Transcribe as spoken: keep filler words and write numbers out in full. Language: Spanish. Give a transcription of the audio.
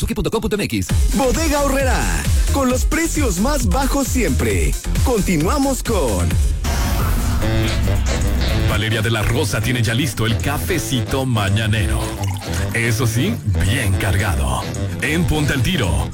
suzuki punto com punto m x. Bodega Aurrerá, con los precios más bajos siempre. Continuamos con... Valeria de la Rosa tiene ya listo el cafecito mañanero. Eso sí, bien cargado. En Ponte al Tiro,